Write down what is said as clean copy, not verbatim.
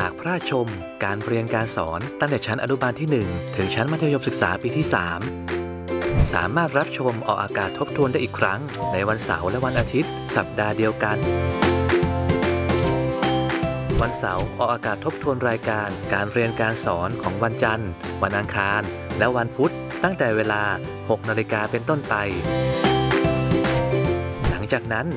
ากพระราชชมการเรียนการสอนตั้งแต่ชั้นอนุบาลที่ 1 ถึงชั้นมัธยมศึกษาปีที่ 3 สามารถรับชมออกอากาศทบทวนได้อีกครั้งในวันเสาร์และวันอาทิตย์สัปดาห์เดียวกันวันเสาร์ออกอากาศทบทวนรายการการเรียนการสอนของวันจันทร์วันอังคารและวันพุธตั้งแต่เวลา 6 นาฬิกาเป็นต้นไปหลังจากนั้น